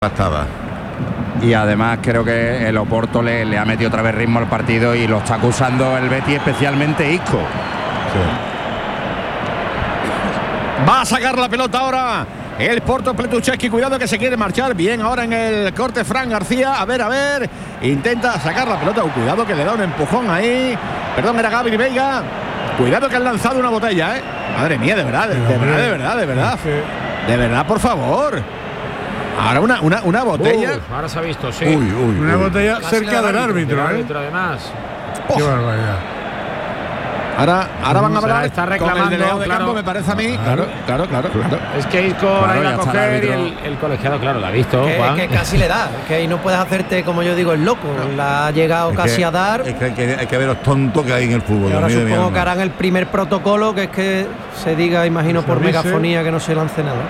Estaba. Y además creo que el Oporto le ha metido otra vez ritmo al partido y lo está acusando el Betis, especialmente Isco. Sí. Va a sacar la pelota ahora el Porto Petrucceski. Cuidado que se quiere marchar. Bien ahora en el corte Fran García. A ver. Intenta sacar la pelota. Cuidado que le da un empujón ahí. Perdón, era Gabri Veiga. Cuidado que han lanzado una botella, ¿eh? Madre mía, de verdad. De verdad, por favor. Ahora una botella. Ahora se ha visto, sí. Una botella cerca del árbitro, además. Qué barbaridad. Ahora van a hablar. Está con el reclamando, delegado de claro. campo, me parece a mí. Claro. Es que Isco la iba a coger y el colegiado, claro, la ha visto, Juan. Que casi le da, que ahí no puedes hacerte, como yo digo, el loco. La ha llegado casi a dar. Es que hay que ver los tontos que hay en el fútbol. Y ahora supongo que harán el primer protocolo, que es que se diga, imagino, por megafonía que no se lance nada.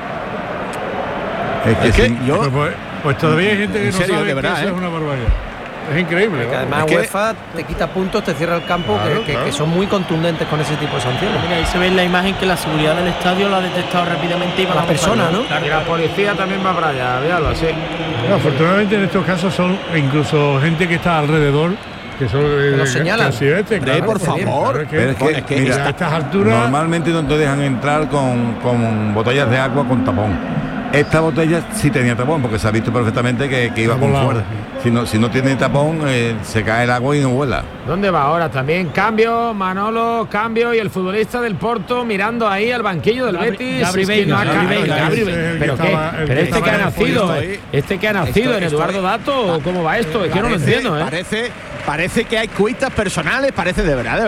Es que yo. Pues todavía hay gente que no serio, sabe de verdad, que eso es una barbaridad. Es increíble. Porque además UEFA te quita puntos, te cierra el campo, claro. que son muy contundentes con ese tipo de sanciones. Mira, ahí se ve en la imagen que la seguridad del estadio lo ha detectado rápidamente y va la persona, ¿no? Y la policía también va para allá, véalo así. No, afortunadamente en estos casos son incluso gente que está alrededor, que son lo señalan. Claro, por favor. Pero es que mira, a estas alturas normalmente no te dejan entrar con botellas de agua con tapón. Esta botella sí tenía tapón, porque se ha visto perfectamente que iba con fuerza. Si no tiene tapón, se cae el agua y no vuela. ¿Dónde va ahora? También cambio, Manolo, cambio, y el futbolista del Porto mirando ahí al banquillo del Betis. Gabri Veiga. ¿Pero qué? ¿Pero este que ha nacido en Eduardo Dato? ¿O cómo va esto? Es que no lo entiendo, ¿eh? Parece que hay cuitas personales, parece de verdad.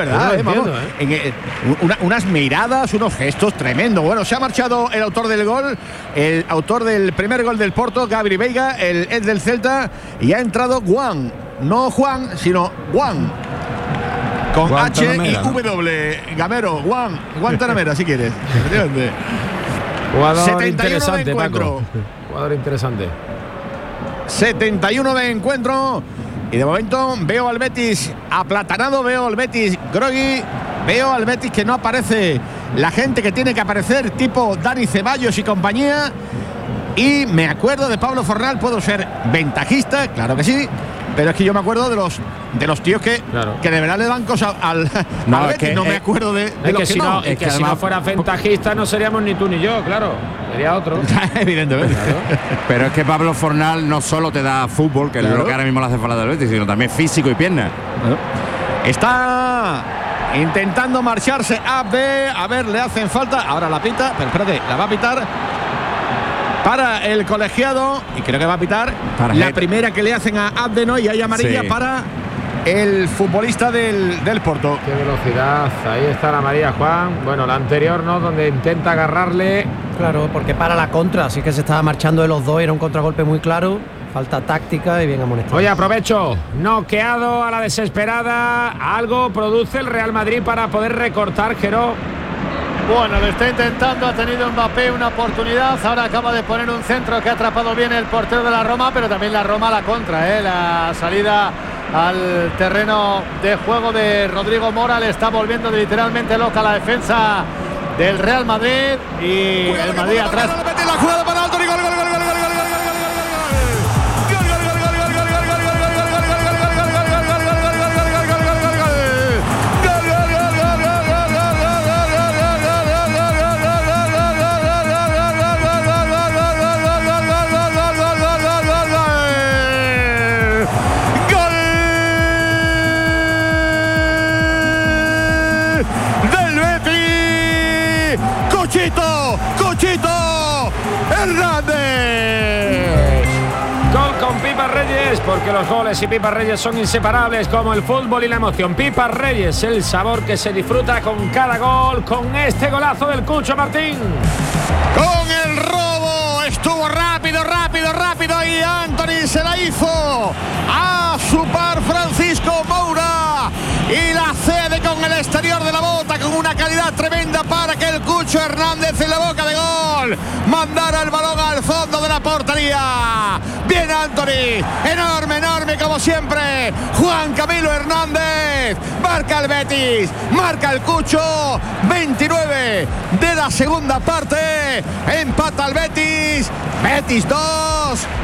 Unas miradas, unos gestos tremendos. Bueno, se ha marchado el autor del gol, el autor del primer gol del Porto, Gabri Veiga, el del Celta, y ha entrado Juan, no Juan, sino Juan. Con H y W, Gamero, Juan Tanamera, si quieres. Jugador interesante, Paco. Jugador interesante. 71 de encuentro. Y de momento veo al Betis aplatanado, veo al Betis groggy, veo al Betis que no aparece la gente que tiene que aparecer, tipo Dani Ceballos y compañía. Y me acuerdo de Pablo Fornal, puedo ser ventajista, claro que sí, pero es que yo me acuerdo de los tíos que de verdad le dan cosas al Betis. No me acuerdo de los que no. Es que si no fuera ventajista no seríamos ni tú ni yo, claro. Sería otro. Evidentemente. Claro. Pero es que Pablo Fornal no solo te da fútbol, que es lo que ahora mismo le hace falta del Betis, sino también físico y piernas. Está intentando marcharse Abde. A ver, le hacen falta. Ahora la pita, pero espérate, la va a pitar para el colegiado. Y creo que va a pitar la primera que le hacen a Abde, ¿no? Y hay amarilla para el futbolista del Porto. Qué velocidad, ahí está la amarilla, Juan. Bueno, la anterior, ¿no? Donde intenta agarrarle. Claro, porque para la contra, así que se estaba marchando de los dos, era un contragolpe muy claro, falta táctica y bien amonestado. Oye, aprovecho, noqueado a la desesperada, algo produce el Real Madrid para poder recortar, Jero. Bueno, lo está intentando, ha tenido Mbappé una oportunidad, ahora acaba de poner un centro que ha atrapado bien el portero de la Roma, pero también la Roma a la contra, la salida al terreno de juego de Rodrigo Mora le está volviendo literalmente loca la defensa del Real Madrid y el Madrid atrás. La jugada para Alto y gol. Cuchito Hernández. Gol con Pipa Reyes, porque los goles y Pipa Reyes son inseparables como el fútbol y la emoción. Pipa Reyes, el sabor que se disfruta con cada gol, con este golazo del Cucho Martín. Con el robo, estuvo rápido y Anthony se la hizo a su par Francisco Moura y la cede con el exterior de la bota con una calidad tremenda para que el Cucho Hernández en la boca de gol mandara el balón al fondo de la portería. Bien Anthony, enorme como siempre. Juan Camilo Hernández marca el Betis, marca el Cucho. 29 de la segunda parte, empata el Betis 2,